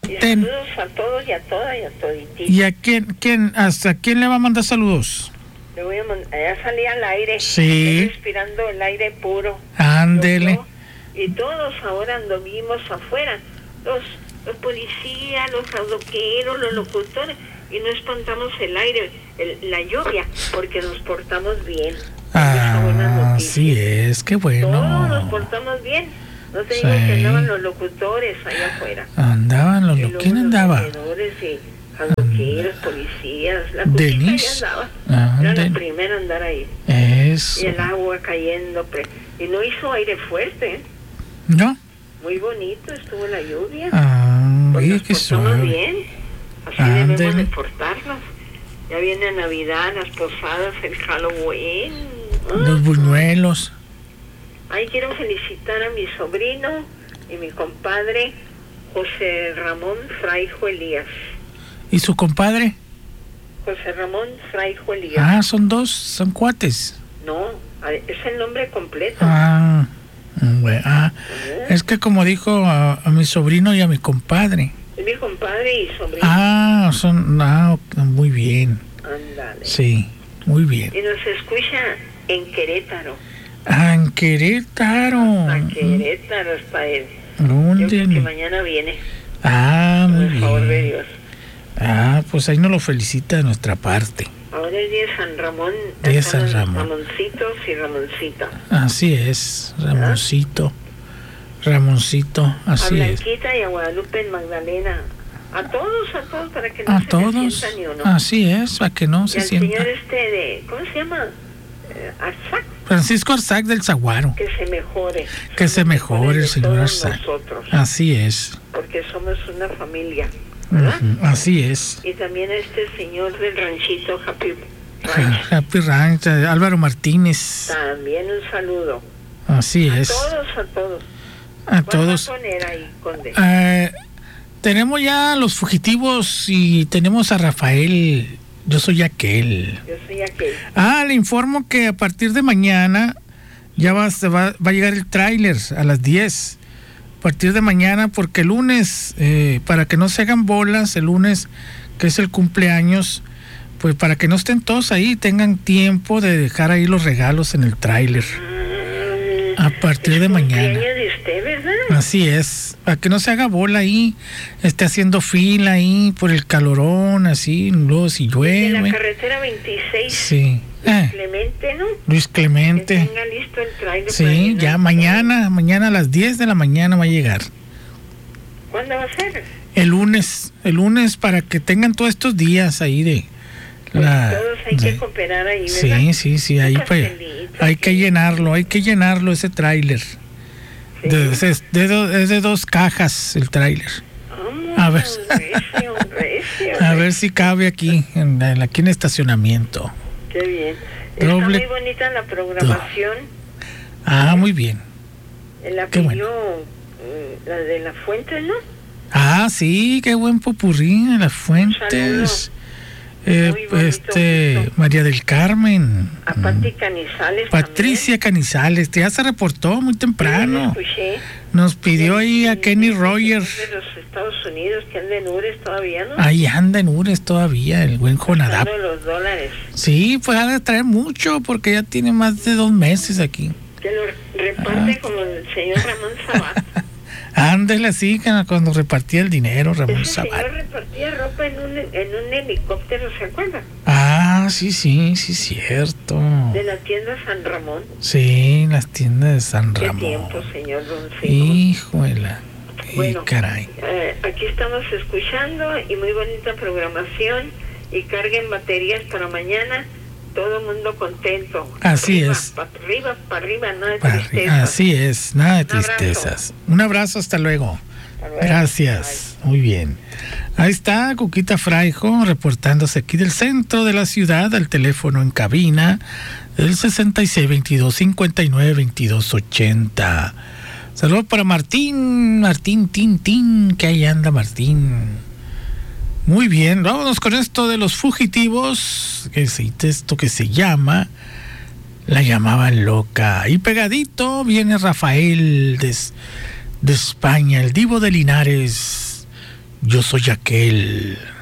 Y Ten. saludos a todos y a todas y a toditos. ¿Y a hasta quién le va a mandar saludos? Le voy a ya salí al aire. Sí. Estoy respirando el aire puro. Ándele. Y todos ahora anduvimos afuera. Los policías, los adoqueros, los locutores. Y no espantamos el aire, la lluvia, porque nos portamos bien. Sí es, qué bueno. Todos nos portamos bien. No te digo que andaban los locutores allá afuera. Andaban ¿quién andaba? Los vendedores y adoqueros, policías. La Denise. ya andaba. Era la primera a andar ahí. Eso. Y el agua cayendo. Y no hizo aire fuerte. ¿No? Muy bonito estuvo la lluvia. Oye, qué suave. Bien. Así debemos de portarnos. Ya viene Navidad, las posadas, el Halloween. Los buñuelos. Ay, quiero felicitar a mi sobrino y mi compadre José Ramón Fraijo Elías. ¿Y su compadre? José Ramón Fraijo Elías. son cuates. No, es el nombre completo. Bueno, es que como dijo a mi sobrino y a mi compadre. Es mi compadre y sobrino. Muy bien. Ándale. Sí, muy bien. Y nos escucha en Querétaro. En Querétaro. A Querétaro está él. ¿Dónde? Yo creo que mañana viene. Muy bien. Por favor de Dios. Pues ahí nos lo felicita de nuestra parte. Ahora es día de San Ramón. Día de San Ramón. Ramoncitos y Ramoncita. Así es, Ramoncito. Ramoncito, así es. A Blanquita y a Guadalupe en Magdalena. A todos, para que no a se todos. sienta ni uno. Así es, para que no se sienta. Y al señor ¿cómo se llama? Arzac. Francisco Arzac del Zaguaro. Que se mejore. Que se mejore el señor Arzac. Nosotros. Así es. Porque somos una familia. ¿verdad? Así es. Y también a este señor del ranchito Happy Ranch, Álvaro Martínez. También un saludo. Así es. A todos. A todos. ¿Qué vas a poner ahí, Conde? Tenemos ya los fugitivos y tenemos a Rafael. Yo soy aquel. Le informo que a partir de mañana ya va a llegar el tráiler a las 10. A partir de mañana, porque el lunes, para que no se hagan bolas, el lunes, que es el cumpleaños, pues para que no estén todos ahí, tengan tiempo de dejar ahí los regalos en el tráiler. A partir de mañana. De usted, ¿verdad? Así es, para que no se haga bola ahí, haciendo fila ahí por el calorón, así, luego si llueve. En la carretera 26. Sí. Luis Clemente, ¿no? Luis Clemente. Que tenga listo el tráiler. Sí, ya mañana a las 10 de la mañana va a llegar. ¿Cuándo va a ser? El lunes, para que tengan todos estos días ahí de... todos hay que cooperar ahí, ¿verdad? Sí, ahí hay que llenarlo ese tráiler. Sí. Es de 2 cajas el tráiler. A ver si cabe aquí en estacionamiento. Qué bien. Está muy bonita la programación. Muy bien. La pidió la de La Fuente, ¿no? Sí, qué buen popurrí en Las Fuentes. María del Carmen. A Pati Canizales. Patricia también. Canizales, ya se reportó muy temprano. Sí, nos pidió ahí a Kenny Rogers. De los Estados Unidos, que anda en Ures todavía, ¿no? Ahí anda en Ures todavía, el buen Jonadab. Los dólares. Sí, pues ha de traer mucho, porque ya tiene más de 2 meses aquí. Que lo reparte como el señor Ramón Sabat. Ándale así, cuando repartía el dinero, Ramón Sabat. El señor repartía ropa en un helicóptero, ¿se acuerdan? Sí, cierto. De la tienda San Ramón. Sí, las tiendas de San Ramón. ¿Qué tiempo, señor Don Fico? Híjole. Bueno, caray. Aquí estamos escuchando y muy bonita programación, y carguen baterías para mañana. Todo el mundo contento. Así es. Para arriba, nada de tristezas. Así es, nada de tristezas. Un abrazo, hasta luego. Gracias. Bye. Muy bien. Ahí está Cuquita Fraijo reportándose aquí del centro de la ciudad, al teléfono en cabina del 6622-592280. Saludos para Martín Tintín, que ahí anda Martín. Muy bien, vámonos con esto de los fugitivos, que es esto que se llama La Llamaban Loca. Y pegadito viene Rafael de España, el divo de Linares. Yo soy aquel.